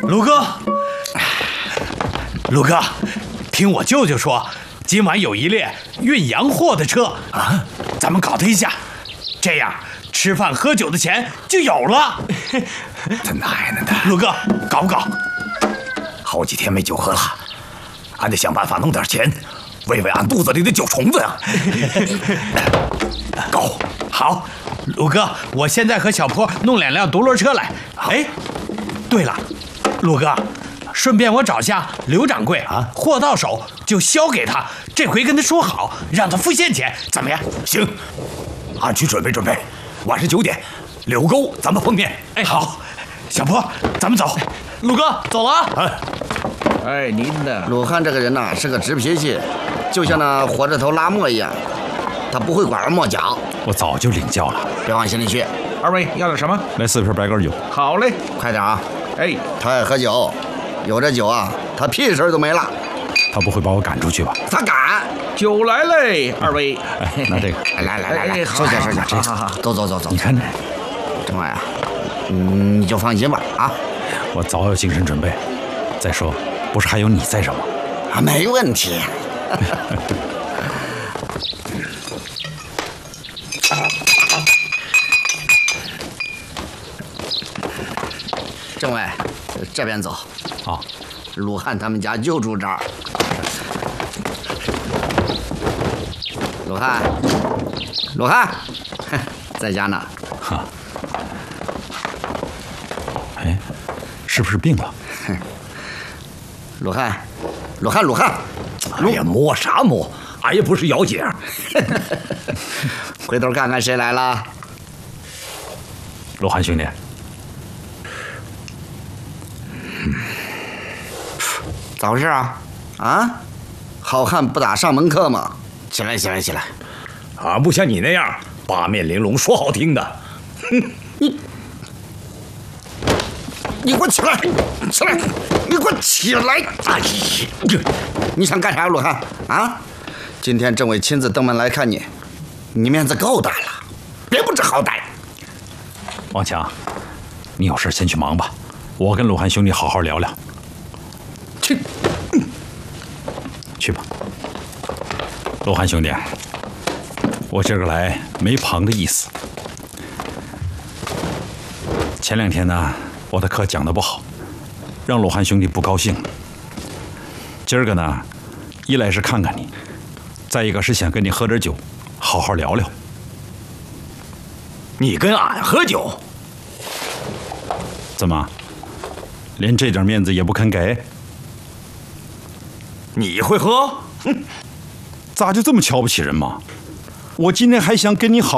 鲁哥，鲁哥，听我舅舅说，今晚有一列运洋货的车啊，咱们搞他一下，这样吃饭喝酒的钱就有了。 他奶奶的！ 鲁哥，搞不搞？ 好几天没酒喝了，俺得想办法弄点钱，喂喂俺肚子里的酒虫子呀！搞好，鲁哥，我现在和小坡弄2辆独轮车来。哎，对了，鲁哥，顺便我找下刘掌柜啊，货到手就销给他。这回跟他说好，让他付现钱，怎么样？ 行，俺去准备准备。晚上9点，柳沟咱们碰面。 哎，好，小坡，咱们走。鲁哥，走了啊！ 哎，您的鲁汉这个人呐，是个直脾气，就像那活着头拉磨一样，他不会拐弯抹角。 我早就领教了。 别往心里去。 二位要点什么？ 来4瓶白干酒。 好嘞， 快点啊！ 哎， 他爱喝酒，有这酒啊，他屁事都没了。 他不会把我赶出去吧？ 他敢！ 酒来嘞，二位。 哎，拿这个。 来，收下。走。 你看这， 政委啊，你就放心吧啊。 我早有精神准备。再说，不是还有你在这吗？ 啊，没问题。政委，这边走。 好。 鲁汉他们家就住这儿。鲁汉，在家呢。 哈。哎，是不是病了？ 鲁汉。 哎呀，摸啥摸？俺也不是姚姐。 回头看看谁来了。 鲁汉兄弟。 咋回事啊？啊，好汉不打上门客嘛！起来！ 俺不像你那样八面玲珑，说好听的。 你给我起来！你给我起来！哎呀，你想干啥，鲁汉？啊？今天政委亲自登门来看你，你面子够大了，别不知好歹。 王强，你有事先去忙吧，我跟鲁汉兄弟好好聊聊。去吧，鲁汉兄弟，我今儿个来没旁的意思。前2天呢，我的课讲得不好，让鲁汉兄弟不高兴。今儿个呢，一来是看看你，再一个是想跟你喝点酒，好好聊聊。 你跟俺喝酒？ 怎么，连这点面子也不肯给？ 你会喝？ 咋就这么瞧不起人嘛？我今天还想跟你好。